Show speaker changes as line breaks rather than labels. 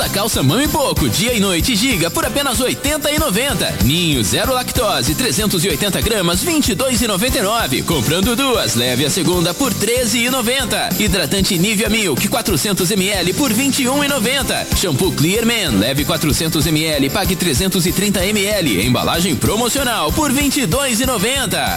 calça Mão e Pouco, dia e noite Giga por apenas R$80,90. Ninho zero lactose, 380 gramas, R$22,99. Comprando duas, leve a segunda por R$13,90. Hidratante Nivea Milk, 400 ml por R$21,90. Shampoo Clear Man, leve 400 ml, pague 330 ml. Embalagem promocional por R$22,90.